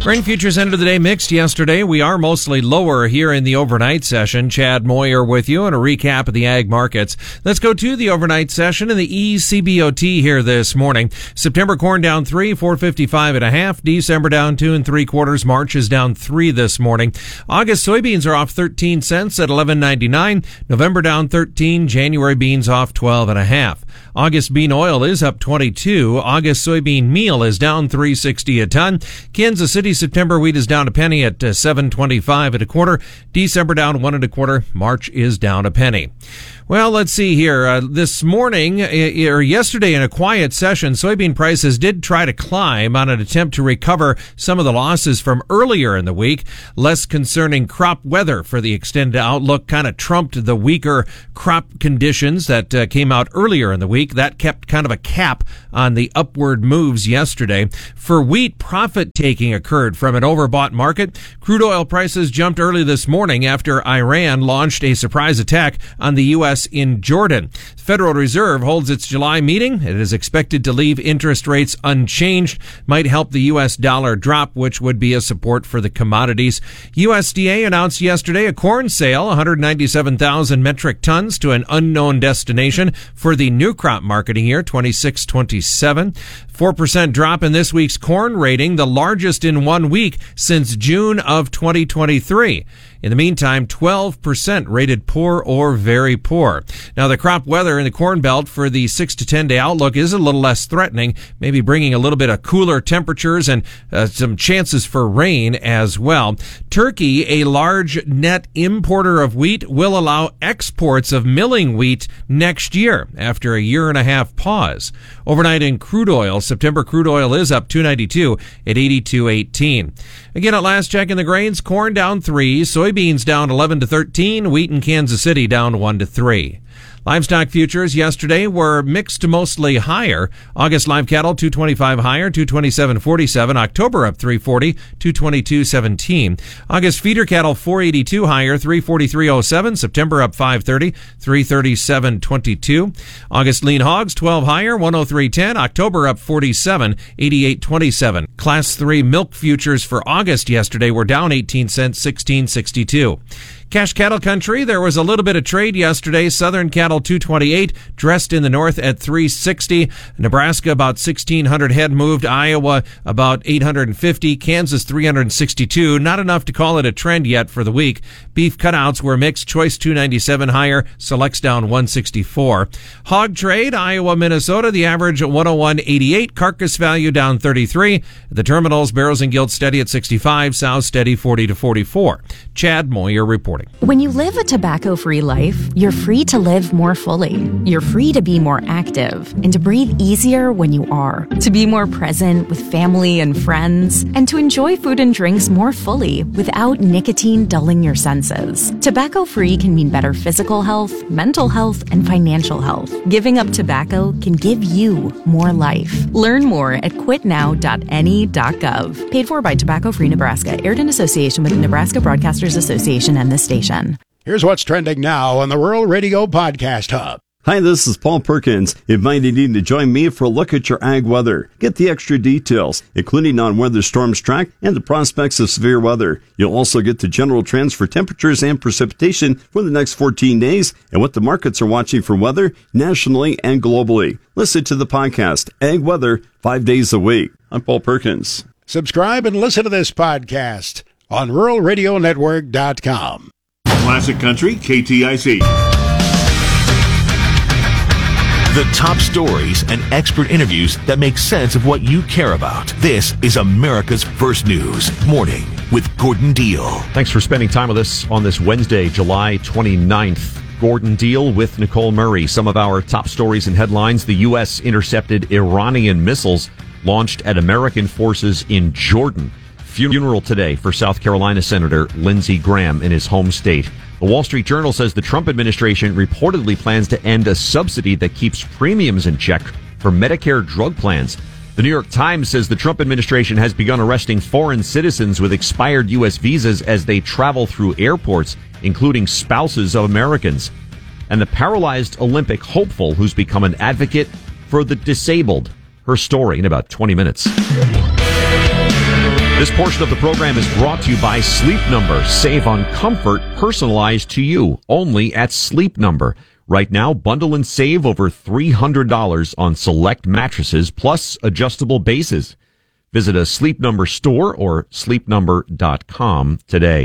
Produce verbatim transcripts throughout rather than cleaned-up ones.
Grain futures ended the day mixed yesterday. We are mostly lower here in the overnight session. Chad Moyer with you and a recap of the ag markets. Let's go to the overnight session in the E C B O T here this morning. September corn down three, four fifty-five and a half. December down two and three quarters. March is down three this morning. August soybeans are off thirteen cents at eleven ninety-nine. November down thirteen. January beans off twelve and a half. August bean oil is up twenty-two. August soybean meal is down three sixty a ton. Kansas City September wheat is down a penny at uh, seven twenty-five and a quarter. December down one and a quarter. March is down a penny. Well, let's see here. Uh, this morning, uh, or yesterday in a quiet session, soybean prices did try to climb on an attempt to recover some of the losses from earlier in the week. Less concerning crop weather for the extended outlook kind of trumped the weaker crop conditions that uh, came out earlier in the week. That kept kind of a cap on the upward moves yesterday. For wheat, profit-taking occurred from an overbought market. Crude oil prices jumped early this morning after Iran launched a surprise attack on the U S in Jordan. The Federal Reserve holds its July meeting. It is expected to leave interest rates unchanged. Might help the U S dollar drop, which would be a support for the commodities. U S D A announced yesterday a corn sale, one hundred ninety-seven thousand metric tons to an unknown destination for the new crop marketing year, twenty-six twenty-seven. four percent drop in this week's corn rating, the largest in one week since June of twenty twenty-three. In the meantime, twelve percent rated poor or very poor. Now, the crop weather in the Corn Belt for the six to ten day outlook is a little less threatening, maybe bringing a little bit of cooler temperatures and uh, some chances for rain as well. Turkey, a large net importer of wheat, will allow exports of milling wheat next year after a year and a half pause. Overnight in crude oil, September crude oil is up two ninety-two at eighty-two eighteen. Again, at last check in the grains, corn down three, soybeans down eleven to thirteen, wheat in Kansas City down one to three. Livestock futures yesterday were mixed to mostly higher. August live cattle two twenty-five higher, two twenty-seven forty-seven. October up three forty, two twenty-two seventeen. August feeder cattle four eighty-two higher, three forty-three oh seven. September up five thirty, three thirty-seven twenty-two. August lean hogs twelve higher, one oh three ten. October up forty-seven, eighty-eight twenty-seven. Class three milk futures for August yesterday were down eighteen cents, sixteen sixty-two. Cash cattle country, there was a little bit of trade yesterday. Southern cattle two twenty-eight, dressed in the north at three sixty. Nebraska about sixteen hundred head moved. Iowa about eight hundred fifty. Kansas three hundred sixty-two. Not enough to call it a trend yet for the week. Beef cutouts were mixed. Choice two ninety-seven higher. Selects down one sixty-four. Hog trade, Iowa, Minnesota, the average one oh one eighty-eight. Carcass value down thirty-three. The terminals, barrels and gilt steady at sixty-five. Sows steady forty to forty-four. Chad Moyer reporting. When you live a tobacco-free life, you're free to live more fully. You're free to be more active and to breathe easier when you are, to be more present with family and friends, and to enjoy food and drinks more fully without nicotine dulling your senses. Tobacco-free can mean better physical health, mental health, and financial health. Giving up tobacco can give you more life. Learn more at quit now dot N E dot gov. Paid for by Tobacco Free Nebraska. Aired in association with the Nebraska Broadcasters Association and this station. Here's what's trending now on the Rural Radio Podcast Hub. Hi, this is Paul Perkins, inviting you to join me for a look at your ag weather. Get the extra details, including on where the storms track and the prospects of severe weather. You'll also get the general trends for temperatures and precipitation for the next fourteen days and what the markets are watching for weather nationally and globally. Listen to the podcast, Ag Weather, five days a week. I'm Paul Perkins. Subscribe and listen to this podcast on rural radio network dot com. Classic Country, K T I C. The top stories and expert interviews that make sense of what you care about. This is America's First News Morning with Gordon Deal. Thanks for spending time with us on this Wednesday, July twenty-ninth. Gordon Deal with Nicole Murray. Some of our top stories and headlines. The U S intercepted Iranian missiles launched at American forces in Jordan. Funeral today for South Carolina Senator Lindsey Graham in his home state. The Wall Street Journal says the Trump administration reportedly plans to end a subsidy that keeps premiums in check for Medicare drug plans. The New York Times says the Trump administration has begun arresting foreign citizens with expired U S visas as they travel through airports, including spouses of Americans. And the paralyzed Olympic hopeful who's become an advocate for the disabled. Her story in about twenty minutes. This portion of the program is brought to you by Sleep Number. Save on comfort personalized to you only at Sleep Number. Right now, bundle and save over three hundred dollars on select mattresses plus adjustable bases. Visit a Sleep Number store or sleep number dot com today.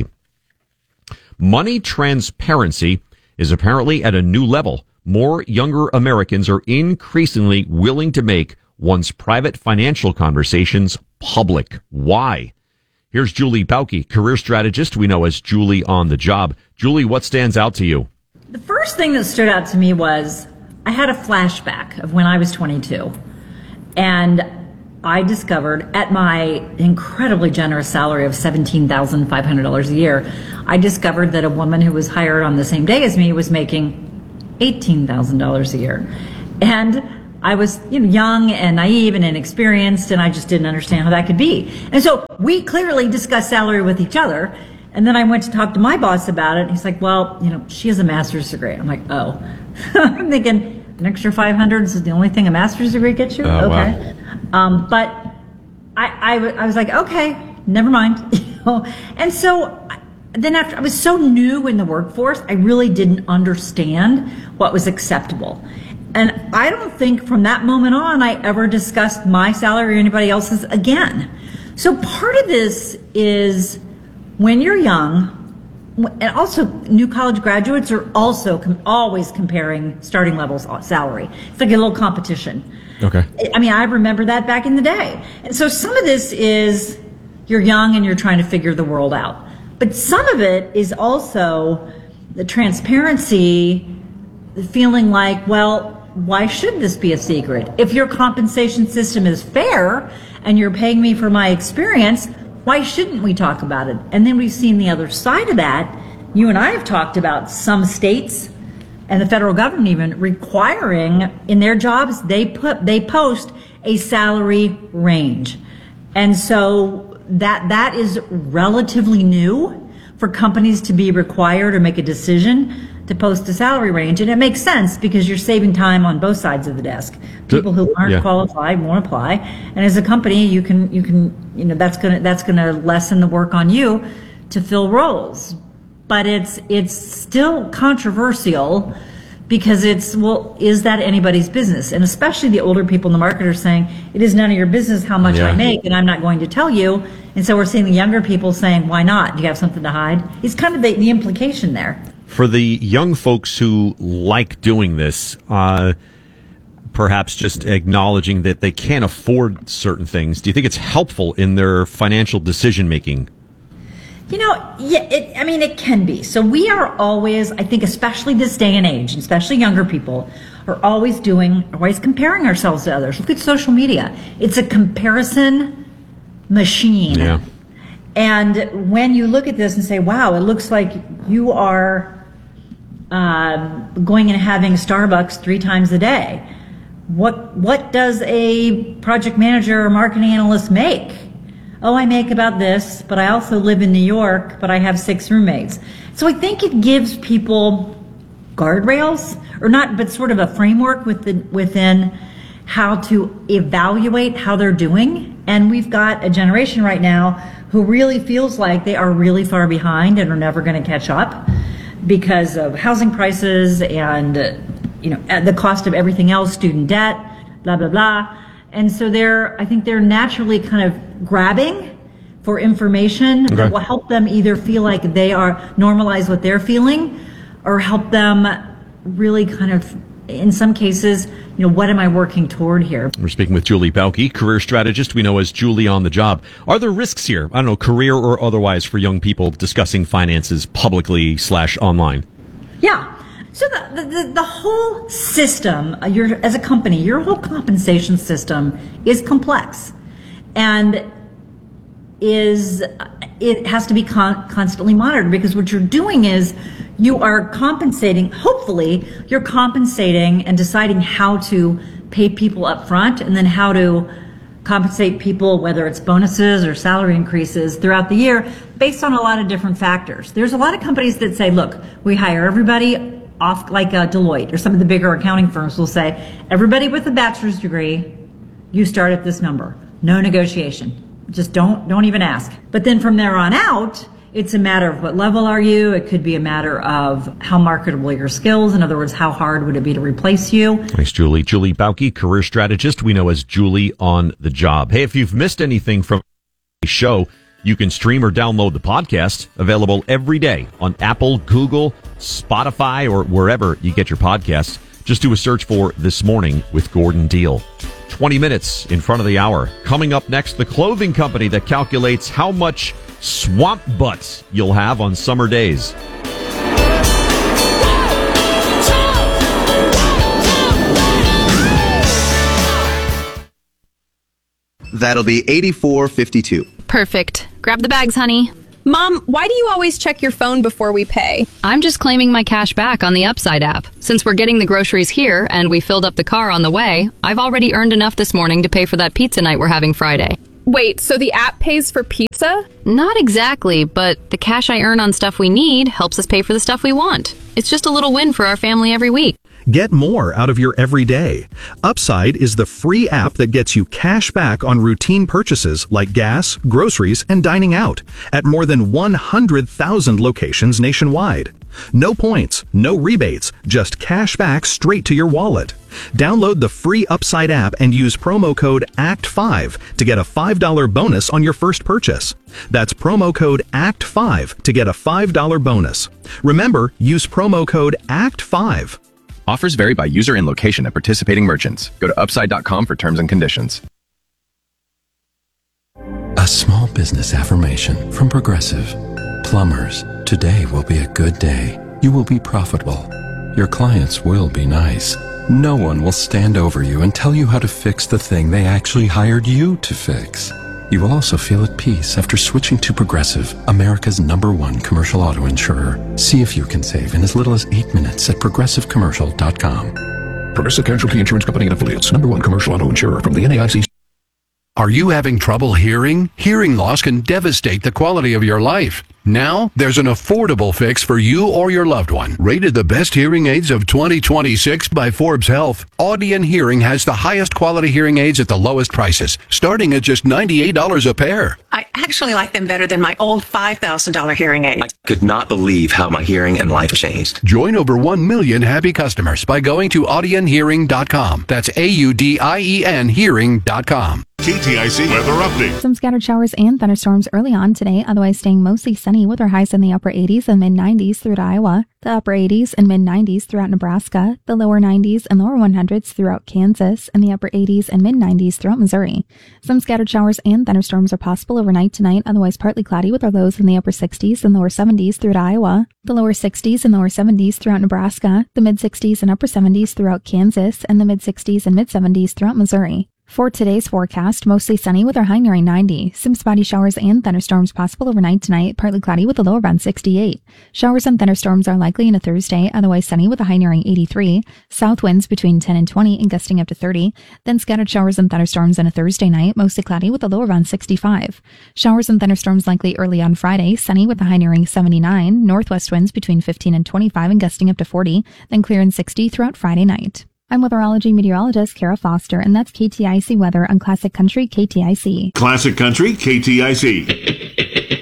Money transparency is apparently at a new level. More younger Americans are increasingly willing to make one's private financial conversations public. Why? Here's Julie Bauke, career strategist we know as Julie on the Job. Julie, what stands out to you? The first thing that stood out to me was I had a flashback of when I was twenty-two, and I discovered at my incredibly generous salary of seventeen thousand five hundred dollars a year, I discovered that a woman who was hired on the same day as me was making eighteen thousand dollars a year. And I was, you know, young and naive and inexperienced, and I just didn't understand how that could be. And so we clearly discussed salary with each other. And then I went to talk to my boss about it. And he's like, well, you know, she has a master's degree. I'm like, oh. I'm thinking an extra five hundred is the only thing a master's degree gets you? Oh, okay. Wow. Um, but I, I, I was like, okay, never mind. You know? And so then after I was so new in the workforce, I really didn't understand what was acceptable. And I don't think from that moment on I ever discussed my salary or anybody else's again. So part of this is when you're young, and also new college graduates are also com- always comparing starting levels salary. It's like a little competition. Okay. I mean, I remember that back in the day. And so some of this is you're young and you're trying to figure the world out. But some of it is also the transparency, the feeling like, well, why should this be a secret? If your compensation system is fair and you're paying me for my experience, why shouldn't we talk about it? And then we've seen the other side of that. You and I have talked about some states and the federal government even requiring in their jobs, they put, they post a salary range. And so that, that is relatively new for companies to be required or make a decision to post a salary range. And it makes sense because you're saving time on both sides of the desk. People who aren't yeah. qualified won't apply. And as a company, you can, you can, you know, that's going to, that's going to lessen the work on you to fill roles. But it's, it's still controversial because it's, well, is that anybody's business? And especially the older people in the market are saying, it is none of your business how much yeah. I make, and I'm not going to tell you. And so we're seeing the younger people saying, why not? Do you have something to hide? It's kind of the, the implication there. For the young folks who like doing this, uh, perhaps just acknowledging that they can't afford certain things, do you think it's helpful in their financial decision making? You know, yeah, it, I mean, it can be. So we are always, I think, especially this day and age, especially younger people, are always doing, always comparing ourselves to others. Look at social media. It's a comparison machine. Yeah. And when you look at this and say, wow, it looks like you are uh, going and having Starbucks three times a day. What what does a project manager or marketing analyst make? Oh, I make about this, but I also live in New York, but I have six roommates. So I think it gives people guardrails, or not, but sort of a framework within, within how to evaluate how they're doing. And we've got a generation right now who really feels like they are really far behind and are never going to catch up because of housing prices and, you know, the cost of everything else, student debt, blah, blah, blah. And so they're, I think they're naturally kind of grabbing for information okay. that will help them either feel like they are normalize what they're feeling, or help them really kind of, in some cases, you know, what am I working toward here? We're speaking with Julie Bauke, career strategist we know as Julie on the Job. Are there risks here, I don't know, career or otherwise, for young people discussing finances publicly slash online? Yeah. So the, the, the whole system, your, as a company, your whole compensation system is complex and is, it has to be con- constantly monitored, because what you're doing is you are compensating, hopefully you're compensating and deciding how to pay people up front and then how to compensate people, whether it's bonuses or salary increases throughout the year, based on a lot of different factors. There's a lot of companies that say, look, we hire everybody off, like uh, Deloitte or some of the bigger accounting firms will say, everybody with a bachelor's degree, you start at this number, no negotiation. Just don't, don't even ask. But then from there on out, it's a matter of what level are you? It could be a matter of how marketable are your skills. In other words, how hard would it be to replace you? Thanks, Julie. Julie Bauke, career strategist we know as Julie on the Job. Hey, if you've missed anything from the show, you can stream or download the podcast, available every day on Apple, Google, Spotify, or wherever you get your podcasts. Just do a search for This Morning with Gordon Deal. twenty minutes in front of the hour. Coming up next, the clothing company that calculates how much swamp butts you'll have on summer days. That'll be eighty-four fifty-two. Perfect. Grab the bags, honey. Mom, why do you always check your phone before we pay? I'm just claiming my cash back on the Upside app. Since we're getting the groceries here and we filled up the car on the way, I've already earned enough this morning to pay for that pizza night we're having Friday. Wait, so the app pays for pizza? Not exactly, but the cash I earn on stuff we need helps us pay for the stuff we want. It's just a little win for our family every week. Get more out of your everyday. Upside is the free app that gets you cash back on routine purchases like gas, groceries, and dining out at more than one hundred thousand locations nationwide. No points, no rebates, just cash back straight to your wallet. Download the free Upside app and use promo code A C T five to get a five dollars bonus on your first purchase. That's promo code A C T five to get a five dollars bonus. Remember, use promo code A C T five. Offers vary by user and location at participating merchants. Go to upside dot com for terms and conditions. A small business affirmation from Progressive. Plumbers, today will be a good day. You will be profitable. Your clients will be nice. No one will stand over you and tell you how to fix the thing they actually hired you to fix. You will also feel at peace after switching to Progressive, America's number one commercial auto insurer. See if you can save in as little as eight minutes at progressive commercial dot com. Progressive Casualty Insurance Company and Affiliates, number one commercial auto insurer from the N A I C. Are you having trouble hearing? Hearing loss can devastate the quality of your life. Now, there's an affordable fix for you or your loved one. Rated the best hearing aids of twenty twenty-six by Forbes Health, Audion Hearing has the highest quality hearing aids at the lowest prices, starting at just ninety-eight dollars a pair. I actually like them better than my old five thousand dollars hearing aid. I could not believe how my hearing and life changed. Join over one million happy customers by going to audion hearing dot com. That's A U D I E N hearing dot com. K T I C weather update. Some scattered showers and thunderstorms early on today, otherwise staying mostly sunny with our highs in the upper eighties and mid nineties throughout Iowa, the upper eighties and mid nineties throughout Nebraska, the lower nineties and lower hundreds throughout Kansas, and the upper eighties and mid nineties throughout Missouri. Some scattered showers and thunderstorms are possible overnight tonight, otherwise partly cloudy with our lows in the upper sixties and lower seventies throughout Iowa, the lower sixties and lower seventies throughout Nebraska, the mid sixties and upper seventies throughout Kansas, and the mid sixties and mid seventies throughout Missouri. For today's forecast, mostly sunny with our high nearing ninety. Some spotty showers and thunderstorms possible overnight tonight, partly cloudy with a low around sixty-eight. Showers and thunderstorms are likely into Thursday, otherwise sunny with a high nearing eighty-three. South winds between ten and twenty and gusting up to thirty. Then scattered showers and thunderstorms on a Thursday night, mostly cloudy with a low around sixty-five. Showers and thunderstorms likely early on Friday, sunny with a high nearing seventy-nine. Northwest winds between fifteen and twenty-five and gusting up to forty. Then clear and sixty throughout Friday night. I'm weatherology meteorologist Kara Foster, and that's K T I C weather on Classic Country K T I C. Classic Country K T I C.